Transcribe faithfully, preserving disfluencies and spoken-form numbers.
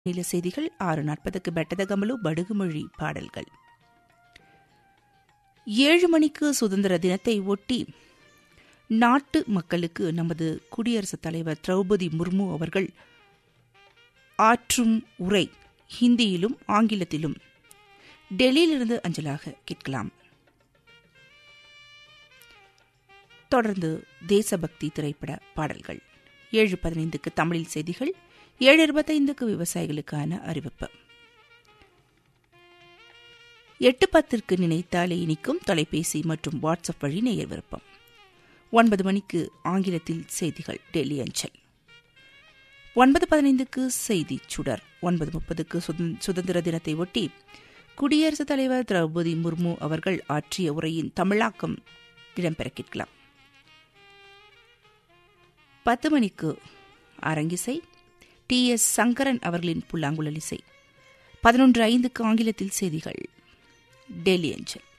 நில செய்திகள் ஆறு நாற்பதுக்கு பெட்டதகமலு படுகுமொழி பாடல்கள். ஏழு மணிக்கு சுதந்திர தினத்தை ஒட்டி நாட்டு மக்களுக்கு நமது குடியரசுத் தலைவர் திரௌபதி முர்மு அவர்கள் ஆற்றும் உரை ஹிந்தியிலும் ஆங்கிலத்திலும் டெல்லியிலிருந்து அஞ்சலாக கேட்கலாம். தொடர்ந்து தேசபக்தி திரைப்பட பாடல்கள். ஏழு பதினைந்துக்கு தமிழில் செய்திகள். ஏழு இருபத்தைந்துக்கு விவசாயிகளுக்கான அறிவிப்பு. எட்டு பத்திற்கு நினைத்தாலே இனிக்கும் தொலைபேசி மற்றும் வாட்ஸ்அப் வழி நேயர் விருப்பம். ஒன்பது மணிக்கு ஆங்கிலத்தில் செய்திகள் டெல்லி அஞ்சல். ஒன்பது பதினைந்துக்கு செய்தி சுடர். ஒன்பது முப்பதுக்கு சுதந்திர தினத்தை ஒட்டி குடியரசுத் தலைவர் திரௌபதி முர்மு அவர்கள் ஆற்றிய உரையின் தமிழாக்கம் இடம்பெற கேட்கலாம். பத்து மணிக்கு அரங்கிசை டி எஸ் சங்கரன் அவர்களின் புல்லாங்குழல் இசை. பதினொன்று ஐந்துக்கு ஆங்கிலத்தில் செய்திகள் டெல்லி அஞ்சல்.